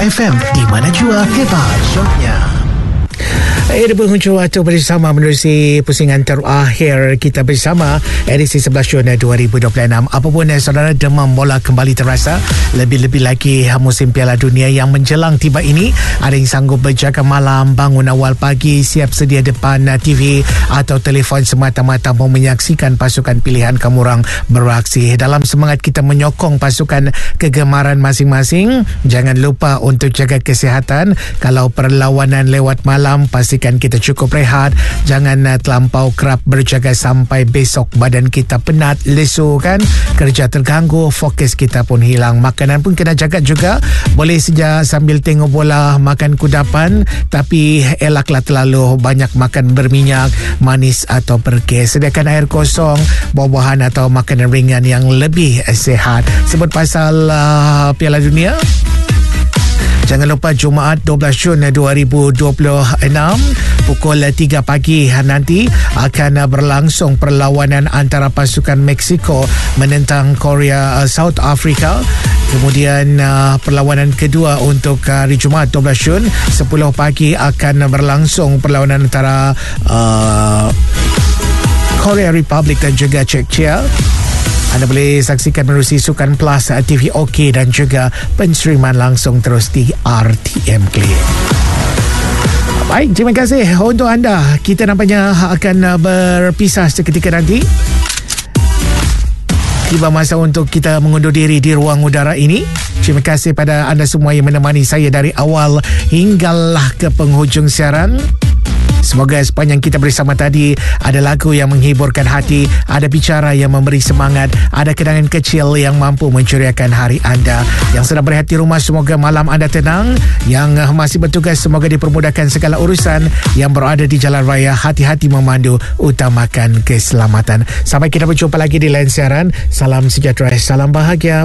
FM, di mana jua hebat shownya. Di penghujung waktu bersama menerusi pusingan terakhir kita bersama edisi 11 Jun 2026. Apapun saudara, demam bola kembali terasa. Lebih-lebih lagi musim Piala Dunia yang menjelang tiba ini. Ada yang sanggup berjaga malam, bangun awal pagi, siap sedia depan TV atau telefon semata-mata mau menyaksikan pasukan pilihan kamu orang beraksi. Dalam semangat kita menyokong pasukan kegemaran masing-masing, jangan lupa untuk jaga kesihatan. Kalau perlawanan lewat malam, pastikan kita cukup rehat. Jangan terlampau kerap berjaga sampai besok badan kita penat, lesu kan, kerja terganggu, fokus kita pun hilang. Makanan pun kena jaga juga. Boleh saja sambil tengok bola makan kudapan, tapi elaklah terlalu banyak makan berminyak, manis atau bergas. Sediakan air kosong, buah-buahan atau makanan ringan yang lebih sihat. Sebut pasal Piala Dunia, jangan lupa Jumaat 12 Jun 2026 pukul 3 pagi nanti akan berlangsung perlawanan antara pasukan Mexico menentang Korea South Africa. Kemudian perlawanan kedua untuk hari Jumaat 12 Jun 10 pagi akan berlangsung perlawanan antara Korea Republic dan juga Czechia. Anda boleh saksikan menerusi Sukan Plus TV OK dan juga penstreaman langsung terus di RTM Clear. Baik, terima kasih untuk anda. Kita nampaknya akan berpisah seketika nanti. Tiba masa untuk kita mengundur diri di ruang udara ini. Terima kasih pada anda semua yang menemani saya dari awal hinggalah ke penghujung siaran. Semoga sepanjang kita bersama tadi ada lagu yang menghiburkan hati, ada bicara yang memberi semangat, ada kenangan kecil yang mampu menceriakan hari anda. Yang sedang berehat di rumah, semoga malam anda tenang. Yang masih bertugas, semoga dipermudahkan segala urusan. Yang berada di jalan raya, hati-hati memandu, utamakan keselamatan. Sampai kita berjumpa lagi di lain siaran. Salam sejahtera, salam bahagia.